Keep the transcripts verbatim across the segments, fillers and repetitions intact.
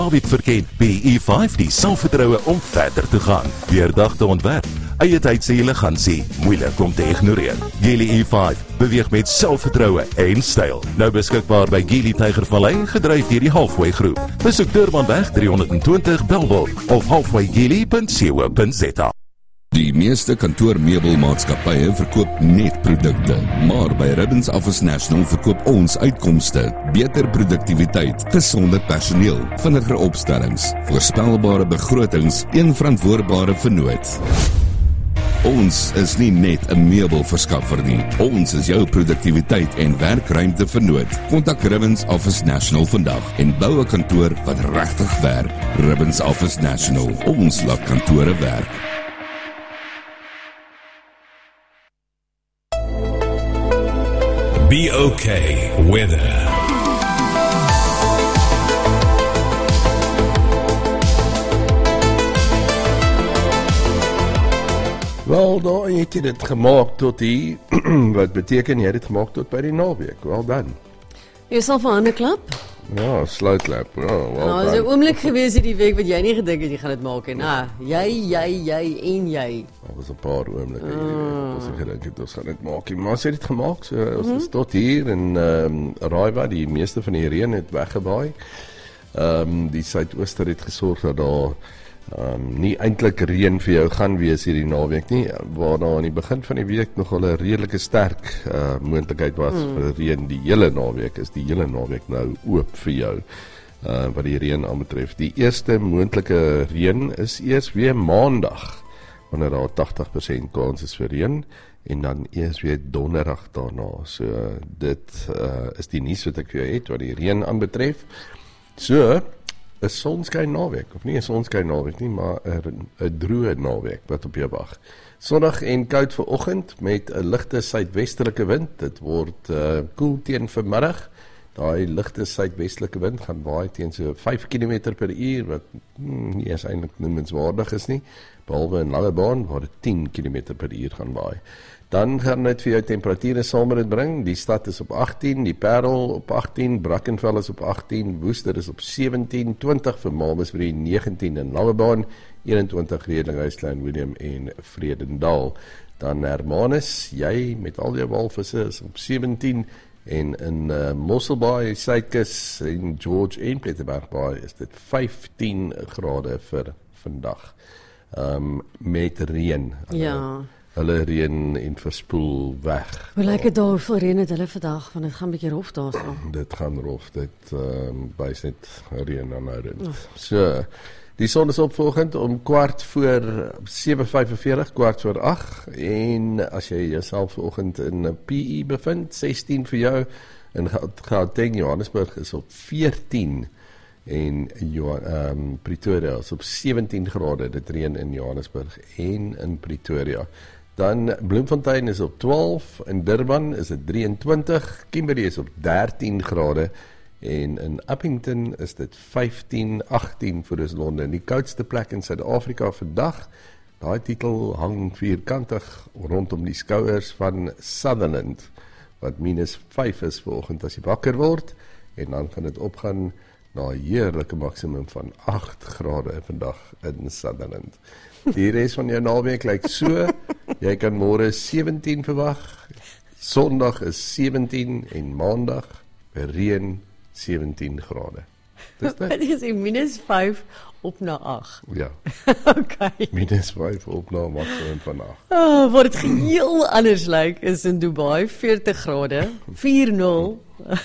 David verken B E vyf die selfvertroue om verder te gaan. Deurdagte ontwerp, eie tyd se elegansie, moeilik om te ignoreer. Geely E vyf beweeg met selfvertroue en styl. Nou beskikbaar by Geely Tygervallei, gedryf deur die Halfway Groep. Besoek Durbanweg driehonderdtwintig Belwel of halfway geely punt co punt za. Die meeste kantoormeubelmaatskappye verkoop net produkte, maar by Ribbons Office National verkoop ons uitkomste, beter produktiwiteit, gesonde personeel, vinniger opstellings, voorspelbare begrotings, een verantwoordbare vennoot. Ons is nie net 'n meubelverskaffer nie, ons is jou produktiwiteit en werkruimte vennoot. Kontak Ribbons Office National vandag en bou 'n kantoor wat regtig werk. Ribbons Office National, ons laat kantore werk. Be okay, weather. Wel, daar het jy dit gemaak tot die, wat beteken jy het dit gemaak tot by die naweek, wel dan. Jy sal vir 'n hande klap? Ja, sluitklap, ja, wel Nou, is 'n oomblik gewees hierdie week wat jy nie gedink het jy gaan dit maak en ah, jy, jy, jy en jy. Daar was 'n paar oomblikke hier, ons het gedink het ons gaan dit maak, maar ons het dit gemaak, so ons mm-hmm. is tot hier en um, Raiwa, die meeste van die reën het weggewaai. Um, die suidooster het gesorg dat daar Um, nie eintlik reën vir jou gaan wees hierdie naweek nie, waar daar aan die begin van die week nogal 'n redelike sterk uh, moontlikheid was mm. vir reën die hele naweek, is die hele naweek nou oop vir jou, uh, wat die reën aanbetref. Die eerste moontlike reën is eers weer maandag, wanneer daar tagtig persent kans is vir reën, en dan eers weer donderdag daarna, so uh, dit uh, is die nuus wat ek vir jou het, wat die reën aanbetref. So, 'n sonskyn naweek, of nie 'n sonskyn naweek nie, maar 'n 'n droë naweek wat op jou wag. Sonnig en koud vir oggend met 'n ligte suidwestelike wind. Dit word uh, koel teen vanmiddag. Daai ligte suidwestelike wind gaan waai teen so vyf kilometer per uur, wat hmm, nie eens eintlik noemenswaardig is nie, behalwe in Langebaan waar dit tien kilometer per uur gaan waai. Dan gaan dit vir jou temperature saam met dit bring. Die stad is op agttien, die Parel op agttien, Brackenfell is op agttien, Woester is op sewentien, twintig vir Malmesbury, negentien in Langebaan, eenentwintig Redelinghuis, Klein Willem en Vredendal. Dan Hermanus, jy met al jou walvisse is op sewentien, en in uh, Mosselbaai, Suidkus en George en Plettenbergbaai is dit vyftien grade vir vandag. Um, met reën. Ja. Hulle reën en verspoel weg. Hoe lyk dit daar, hoeveel reën het hulle vandag, want dit gaan 'n bietjie rof daar so. Dit gaan rof, dit um, bys net reën aanhoudend. Oh. So, die son is op vanoggend om kwart voor sewe vyfenveertig, kwart voor agt, en as jy jouself vanoggend in 'n P E bevind, sestien vir jou, en Gauteng, Johannesburg is op veertien, en um, Pretoria is op sewentien grade, dit reën in Johannesburg en in Pretoria. Dan Bloemfontein is op twaalf, in Durban is dit drieëntwintig, Kimberley is op dertien grade, en in Uppington is dit vyftien, agttien vir ons Londen. Die koudste plek in Suid-Afrika vandag, daai titel hang vierkantig rondom die skouers van Sutherland, wat minus vyf is vanoggend as jy wakker word, en dan kan dit opgaan na 'n heerlike maksimum van agt grade vandag in Sutherland. Die res van jou naweek lyk so, jy kan môre sewentien verwag, Sondag is sewentien en Maandag reën sewentien grade. Dis dit. Dit is minus vyf op na agt. Ja. Okay. minus vyf op na maksimum van agt. Oh, wat het heel anders lyk is in Dubai, veertig grade, vier nul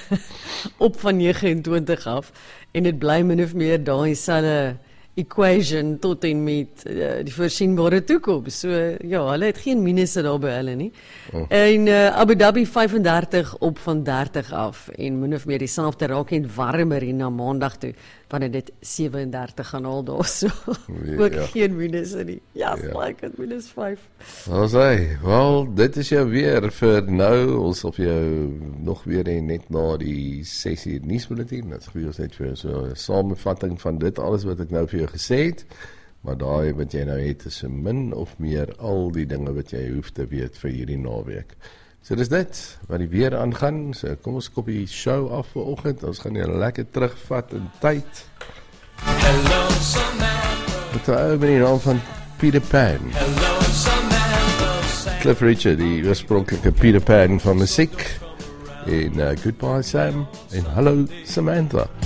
op van nege en twintig af, en dit bly min of meer daai selfe equation tot en met uh, die voorsienbare toekoms. So ja, hulle het geen minusse daar by hulle nie. Oh. En uh, Abu Dhabi vyfendertig op van dertig af, en min of meer dieselfde raak en warmer hier na Maandag toe, wanneer dit sewendertig gaan haal daar so. Ja, ook ja. Geen minusse nie. Ja, ja. Like het minus vyf. Ons sê, wel, dit is jou weer vir nou, ons op jou nog weer en net na die ses uur nuusbulletin. Dit gee ons net vir so 'n samevatting van dit alles wat ek nou vir jou gesê het, maar daai wat jy nou het is so min of meer al die dinge wat jy hoef te weet vir hierdie naweek. So dis dit, wat die weer aangaan, so kom ons kop die show af vir oggend, ons gaan jy lekker terugvat in tyd. 'n ou met die naam van Peter Pan. Cliff Richard, die oorspronklike Peter Pan van musiek. En uh, Goodbye Sam en Hello Samantha.